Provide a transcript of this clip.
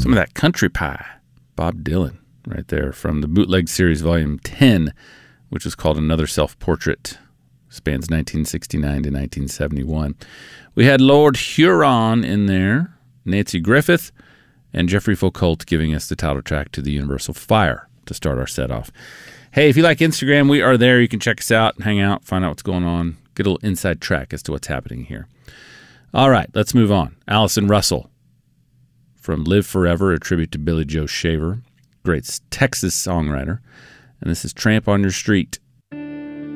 Some of that Country Pie, Bob Dylan, right there from the Bootleg Series Volume 10, which is called Another Self-Portrait. Spans 1969 to 1971. We had Lord Huron in there, Nancy Griffith, and Jeffrey Foucault giving us the title track to the Universal Fire to start our set off. Hey, if you like Instagram, we are there. You can check us out, hang out, find out what's going on, get a little inside track as to what's happening here. All right, let's move on. Allison Russell from Live Forever, a tribute to Billy Joe Shaver, great Texas songwriter. And this is Tramp on Your Street.